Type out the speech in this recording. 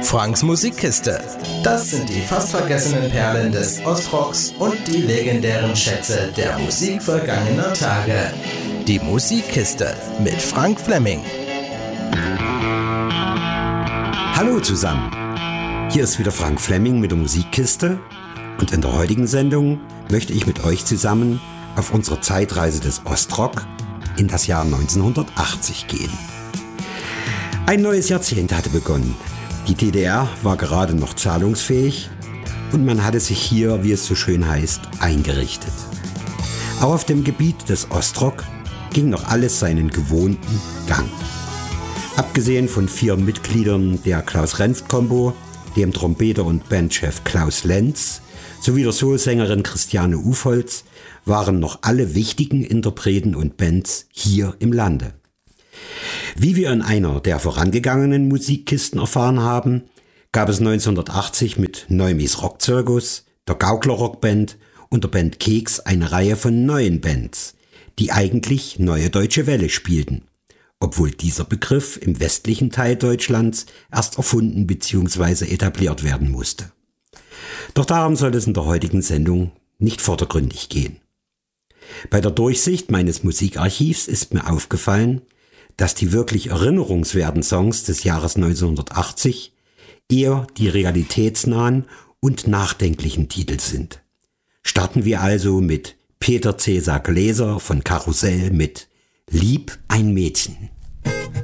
Franks Musikkiste. Das sind die fast vergessenen Perlen des Ostrocks und die legendären Schätze der Musik vergangener Tage. Die Musikkiste mit Frank Fleming. Hallo zusammen, hier ist wieder Frank Fleming mit der Musikkiste und in der heutigen Sendung möchte ich mit euch zusammen auf unsere Zeitreise des Ostrock in das Jahr 1980 gehen. Ein neues Jahrzehnt hatte begonnen. Die DDR war gerade noch zahlungsfähig und man hatte sich hier, wie es so schön heißt, eingerichtet. Auch auf dem Gebiet des Ostrock ging noch alles seinen gewohnten Gang. Abgesehen von 4 Mitgliedern der Klaus-Renft-Kombo, dem Trompeter und Bandchef Klaus Lenz sowie der Soul-Sängerin Christiane Ufholz, waren noch alle wichtigen Interpreten und Bands hier im Lande. Wie wir in einer der vorangegangenen Musikkisten erfahren haben, gab es 1980 mit Neumis Rockzirkus, der Gaukler Rockband und der Band Keks eine Reihe von neuen Bands, die eigentlich Neue Deutsche Welle spielten, obwohl dieser Begriff im westlichen Teil Deutschlands erst erfunden bzw. etabliert werden musste. Doch darum soll es in der heutigen Sendung nicht vordergründig gehen. Bei der Durchsicht meines Musikarchivs ist mir aufgefallen, dass die wirklich erinnerungswerten Songs des Jahres 1980 eher die realitätsnahen und nachdenklichen Titel sind. Starten wir also mit Peter Cäsar Gläser von Karussell mit Lieb ein Mädchen.